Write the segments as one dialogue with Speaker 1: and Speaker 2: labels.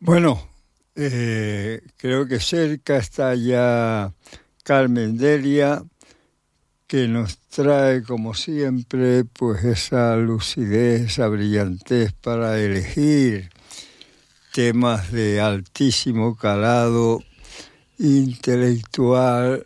Speaker 1: Bueno, creo que cerca está ya Carmen Delia, que nos trae, como siempre, pues esa lucidez, esa brillantez para elegir temas de altísimo calado intelectual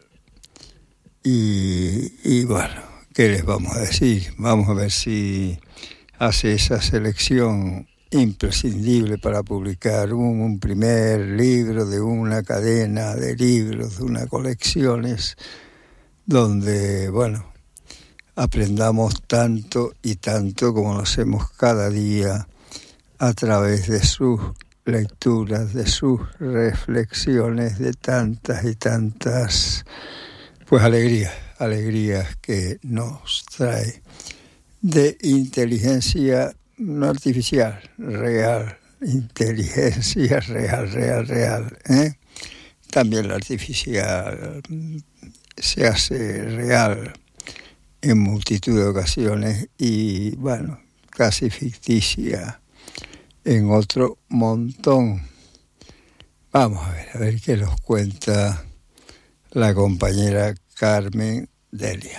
Speaker 1: y bueno, ¿qué les vamos a decir? Vamos a ver si hace esa selección imprescindible para publicar un primer libro de una cadena de libros, de una colecciones, donde, bueno, aprendamos tanto y tanto como lo hacemos cada día a través de sus lecturas, de sus reflexiones, de tantas y tantas, pues alegrías que nos trae de inteligencia no artificial, real, inteligencia real, ¿eh? También la artificial se hace real en multitud de ocasiones y, bueno, casi ficticia en otro montón. Vamos a ver qué nos cuenta la compañera Carmen Delia.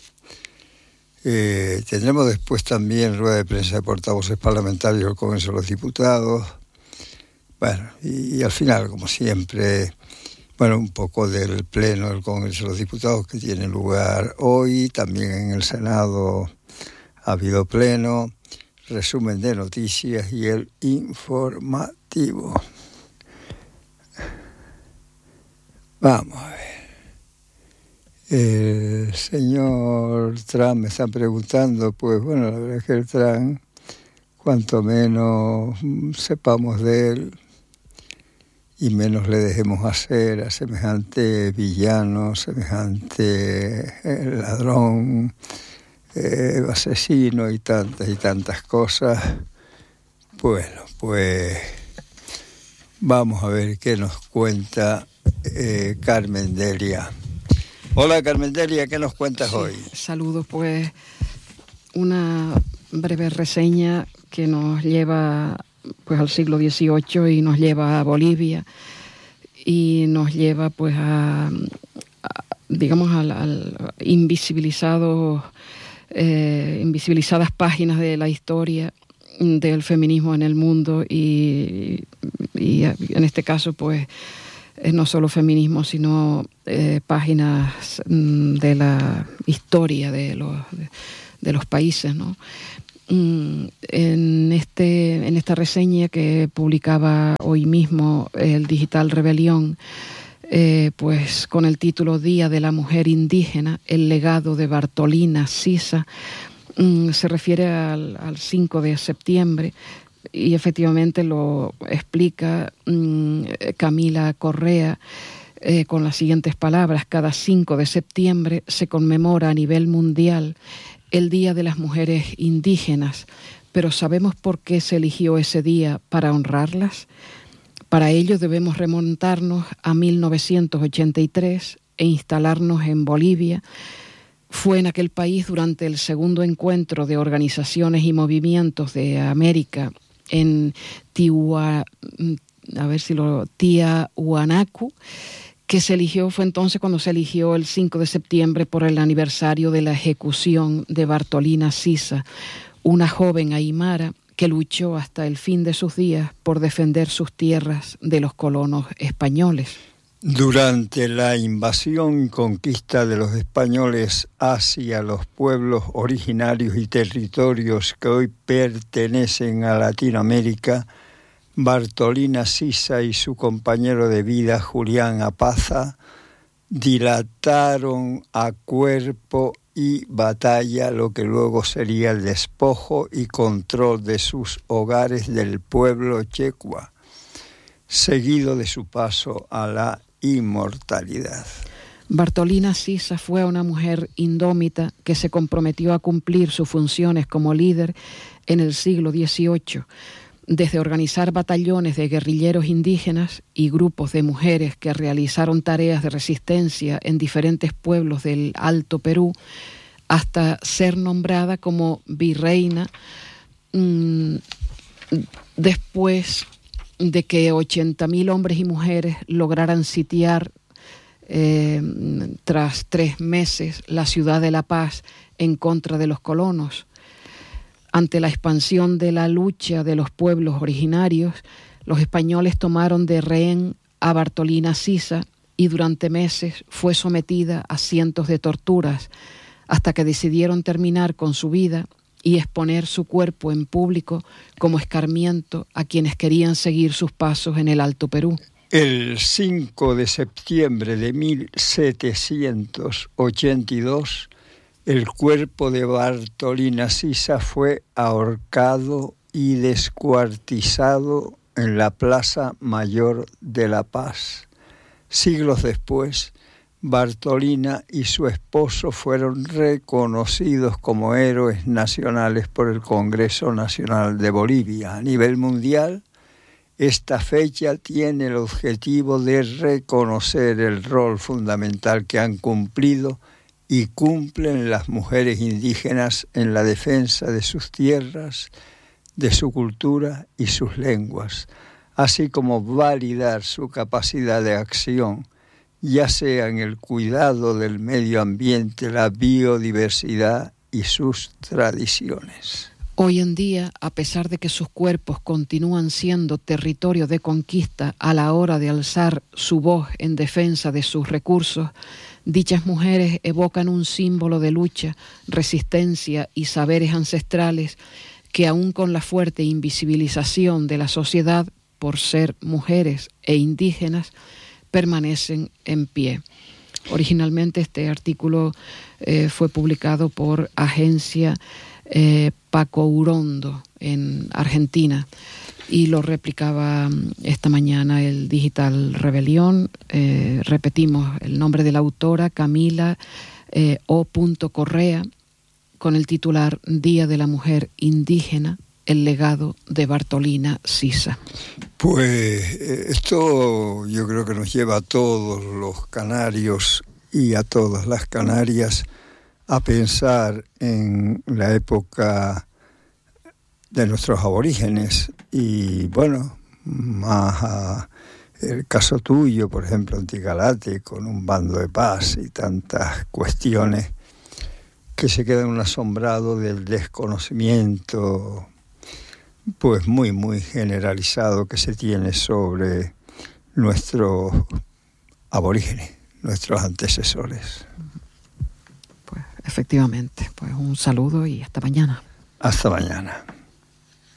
Speaker 1: Tendremos después también rueda de prensa de portavoces parlamentarios del Congreso de los Diputados. Bueno, y al final, como siempre, bueno, un poco del pleno del Congreso de los Diputados que tiene lugar hoy. También en el Senado ha habido pleno, resumen de noticias y el informativo. Vamos a ver. El señor Trump me está preguntando, pues bueno, la verdad es que el Trump, cuanto menos sepamos de él y menos le dejemos hacer a semejante villano, semejante ladrón, asesino y tantas cosas, bueno, pues vamos a ver qué nos cuenta Carmen Delia. Hola Carmen Delia, ¿qué nos cuentas hoy?
Speaker 2: Saludos, pues una breve reseña que nos lleva pues al siglo XVIII y nos lleva a Bolivia y nos lleva pues a digamos al invisibilizadas páginas de la historia del feminismo en el mundo y en este caso pues no solo feminismo, sino páginas de la historia de los países, ¿no? En esta reseña que publicaba hoy mismo el Digital Rebelión, pues con el título Día de la Mujer Indígena, el legado de Bartolina Sisa, se refiere al 5 de septiembre, y efectivamente lo explica Camila Correa con las siguientes palabras: cada 5 de septiembre se conmemora a nivel mundial el Día de las Mujeres Indígenas, pero ¿sabemos por qué se eligió ese día para honrarlas? Para ello debemos remontarnos a 1983 e instalarnos en Bolivia. Fue en aquel país durante el segundo encuentro de organizaciones y movimientos de América en Tiahuanacu, que se eligió, fue entonces cuando se eligió el 5 de septiembre por el aniversario de la ejecución de Bartolina Sisa, una joven aymara que luchó hasta el fin de sus días por defender sus tierras de los colonos españoles.
Speaker 1: Durante la invasión y conquista de los españoles hacia los pueblos originarios y territorios que hoy pertenecen a Latinoamérica, Bartolina Sisa y su compañero de vida, Julián Apaza, dilataron a cuerpo y batalla lo que luego sería el despojo y control de sus hogares del pueblo checua, seguido de su paso a la inmortalidad.
Speaker 2: Bartolina Sisa fue una mujer indómita que se comprometió a cumplir sus funciones como líder en el siglo XVIII, desde organizar batallones de guerrilleros indígenas y grupos de mujeres que realizaron tareas de resistencia en diferentes pueblos del Alto Perú, hasta ser nombrada como virreina. Después de que 80.000 hombres y mujeres lograran sitiar tras 3 meses la ciudad de La Paz en contra de los colonos. Ante la expansión de la lucha de los pueblos originarios, los españoles tomaron de rehén a Bartolina Sisa y durante meses fue sometida a cientos de torturas hasta que decidieron terminar con su vida y exponer su cuerpo en público como escarmiento a quienes querían seguir sus pasos en el Alto Perú.
Speaker 1: El 5 de septiembre de 1782, el cuerpo de Bartolina Sisa fue ahorcado y descuartizado en la Plaza Mayor de La Paz. Siglos después, Bartolina y su esposo fueron reconocidos como héroes nacionales por el Congreso Nacional de Bolivia. A nivel mundial, esta fecha tiene el objetivo de reconocer el rol fundamental que han cumplido y cumplen las mujeres indígenas en la defensa de sus tierras, de su cultura y sus lenguas, así como validar su capacidad de acción, ya sea en el cuidado del medio ambiente, la biodiversidad y sus tradiciones.
Speaker 2: Hoy en día, a pesar de que sus cuerpos continúan siendo territorio de conquista a la hora de alzar su voz en defensa de sus recursos, dichas mujeres evocan un símbolo de lucha, resistencia y saberes ancestrales que aún con la fuerte invisibilización de la sociedad por ser mujeres e indígenas, permanecen en pie. Originalmente este artículo fue publicado por Agencia Paco Urondo en Argentina y lo replicaba esta mañana el Digital Rebelión. Repetimos el nombre de la autora, Camila O. Correa, con el titular Día de la Mujer Indígena, el legado de Bartolina Sisa.
Speaker 1: Pues esto yo creo que nos lleva a todos los canarios y a todas las Canarias a pensar en la época de nuestros aborígenes y bueno, más el caso tuyo, por ejemplo, Antigalate, con un bando de paz y tantas cuestiones que se quedan asombrados del desconocimiento pues muy, muy generalizado que se tiene sobre nuestros aborígenes, nuestros antecesores.
Speaker 2: Pues efectivamente, pues un saludo y hasta mañana.
Speaker 1: Hasta mañana.